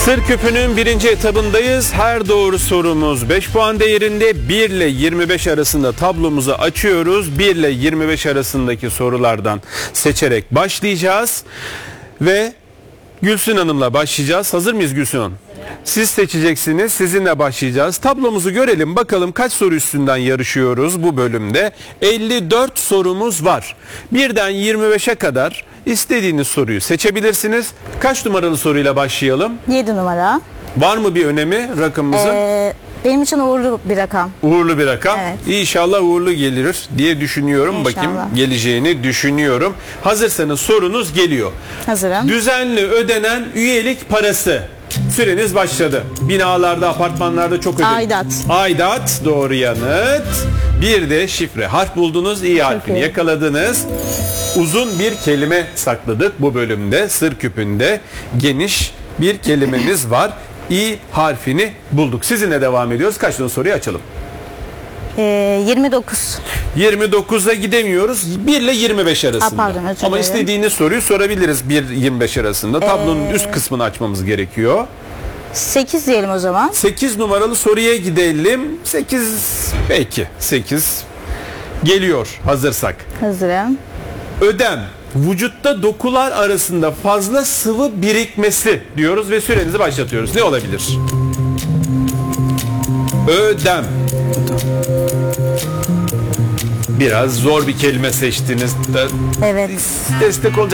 Sır küpünün birinci etabındayız. Her doğru sorumuz 5 puan değerinde. 1 ile 25 arasında tablomuzu açıyoruz. 1 ile 25 arasındaki sorulardan seçerek başlayacağız. Ve Gülsün Hanım'la başlayacağız. Hazır mıyız Gülsün Hanım? Siz seçeceksiniz, sizinle başlayacağız. Tablomuzu görelim, bakalım kaç soru üstünden yarışıyoruz bu bölümde. 54 sorumuz var. 1'den 25'e kadar istediğiniz soruyu seçebilirsiniz. Kaç numaralı soruyla başlayalım? 7 numara. Var mı bir önemi rakamımızın? Benim için uğurlu bir rakam. Uğurlu bir rakam. Evet. İnşallah uğurlu gelir diye düşünüyorum. İnşallah. Bakayım geleceğini düşünüyorum. Hazırsanız sorunuz geliyor. Hazırım. Düzenli ödenen üyelik parası. Süreniz başladı. Binalarda, apartmanlarda çok ödeniyor. Aidat. Aidat doğru yanıt. Bir de şifre harf buldunuz. İyi harfini iyi. yakaladınız. Uzun bir kelime sakladık bu bölümde. Sır küpünde geniş bir kelimemiz var. İ harfini bulduk. Sizinle devam ediyoruz. Kaç tane soruyu açalım? 29. 29'a gidemiyoruz. 1 ile 25 arasında. Pardon, özür Ama dilerim. istediğiniz soruyu sorabiliriz 1-25 arasında. Tablonun üst kısmını açmamız gerekiyor. 8 diyelim o zaman. 8 numaralı soruya gidelim. 8 belki 8 geliyor hazırsak. Hazırım. Ödem. Vücutta dokular arasında fazla sıvı birikmesi diyoruz ve sürenizi başlatıyoruz. Ne olabilir? Ödem. Biraz zor bir kelime seçtiniz. Evet. Destek olacak.